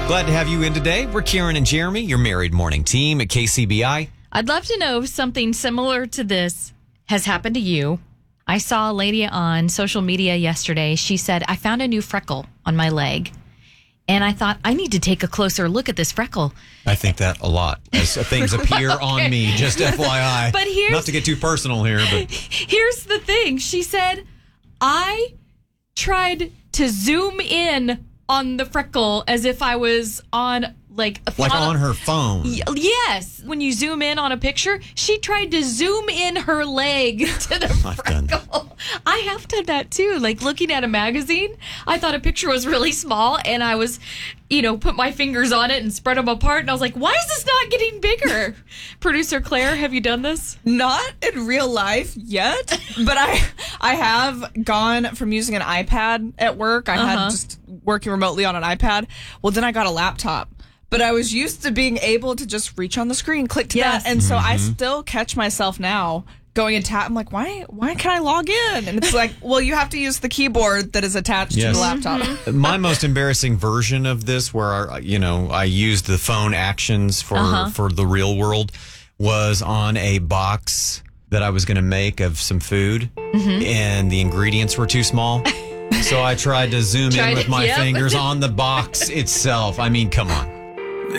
Glad to have you in today. We're Karen and Jeremy, your married morning team at KCBI. I'd love to know if something similar to this has happened to you. I saw a lady on social media yesterday. She said, I found a new freckle on my leg. And I thought, I need to take a closer look at this freckle. I think that a lot as things appear on me, just FYI. But not to get too personal here, but here's the thing. She said, I tried to zoom in on the freckle as if I was on on her phone. Yes. When you zoom in on a picture, she tried to zoom in her leg to the freckle. I have done that too. Like looking at a magazine, I thought a picture was really small and I was, put my fingers on it and spread them apart. And I was like, why is this not getting bigger? Producer Claire, have you done this? Not in real life yet, but I have gone from using an iPad at work. I had just working remotely on an iPad. Well, then I got a laptop. But I was used to being able to just reach on the screen, click to that. And so I still catch myself now going and tap. I'm like, why can't I log in? And it's like, well, you have to use the keyboard that is attached to the laptop. My most embarrassing version of this, where I used the phone actions for the real world, was on a box that I was going to make of some food, and the ingredients were too small. So I tried to zoom in with my fingers on the box itself. I mean, come on.